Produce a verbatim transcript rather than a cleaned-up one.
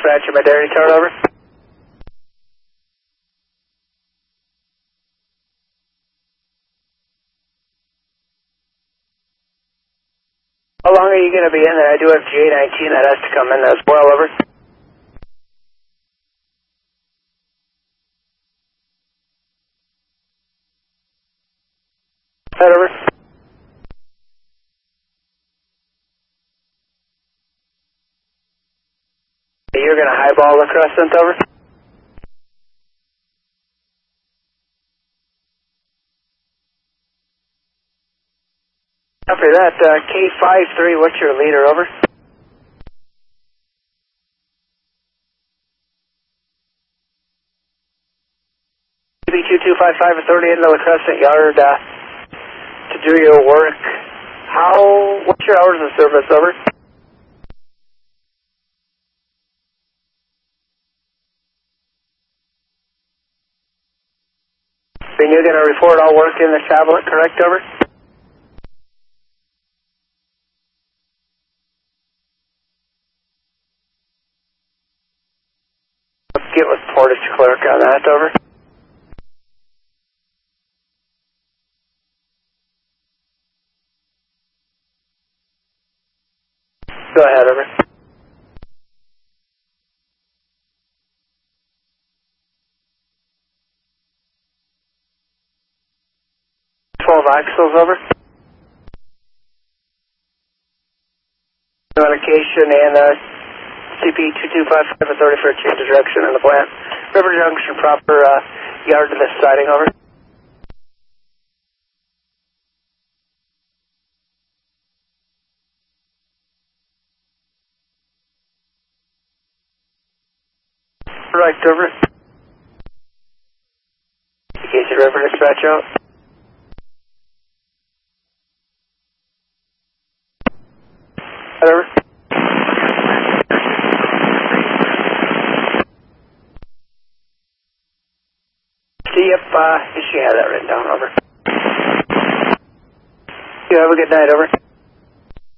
dispatcher, my dairy card, over. How long are you going to be in there? I do have G A nineteen that has to come in as well, over. Head over. You're going to highball the crescent, over. After that, uh, K five three, what's your leader, over? B two two five five authority into the crescent yard uh, to do your work. How, what's your hours of service, over? Then you're going to report all work in the tablet, correct, over? Let's get with Portage clerk on that, over. Go ahead, over. twelve axles, over. Notification and uh, C P two two five five authority for a change of direction in the plant. River Junction, proper uh, yard to this siding, over. Right, over. Casey River dispatch out. Over. See if uh, she had that written down, over. You have a good night, over.